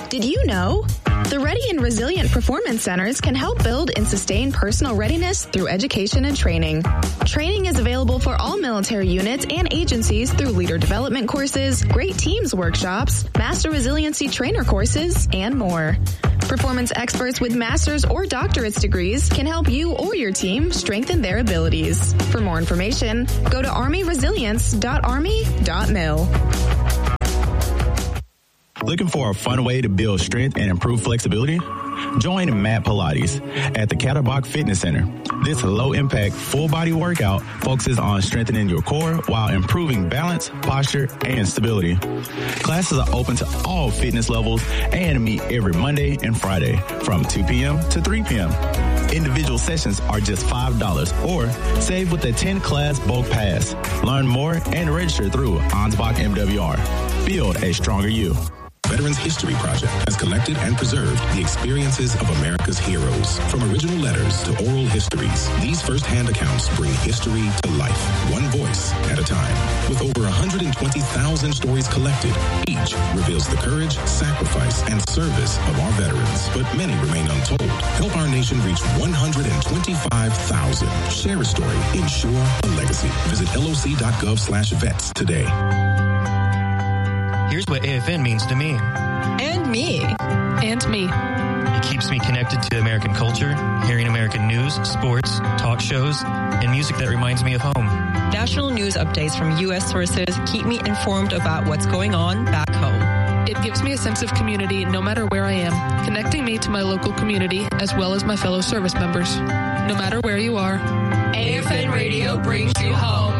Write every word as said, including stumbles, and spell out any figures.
Did you know? The Ready and Resilient Performance Centers can help build and sustain personal readiness through education and training. Training is available for all military units and agencies through leader development courses, Great Teams workshops, Master Resiliency Trainer courses, and more. Performance experts with master's or doctorate's degrees can help you or your team strengthen their abilities. For more information, go to army resilience dot army dot mil. Looking for a fun way to build strength and improve flexibility? Join Matt Pilates at the Catterbox Fitness Center. This low-impact, full-body workout focuses on strengthening your core while improving balance, posture, and stability. Classes are open to all fitness levels and meet every Monday and Friday from two p.m. to three p.m. Individual sessions are just five dollars or save with a ten-class bulk pass. Learn more and register through Ansbach M W R. Build a stronger you. Veterans History Project has collected and preserved the experiences of America's heroes. From original letters to oral histories, these first-hand accounts bring history to life, one voice at a time. With over one hundred twenty thousand stories collected, each reveals the courage, sacrifice, and service of our veterans. But many remain untold. Help our nation reach one hundred twenty-five thousand. Share a story. Ensure a legacy. Visit L O C dot gov slash vets today. Here's what A F N means to me. And me. And me. It keeps me connected to American culture, hearing American news, sports, talk shows, and music that reminds me of home. National news updates from U S sources keep me informed about what's going on back home. It gives me a sense of community no matter where I am, connecting me to my local community as well as my fellow service members. No matter where you are, A F N Radio brings you home.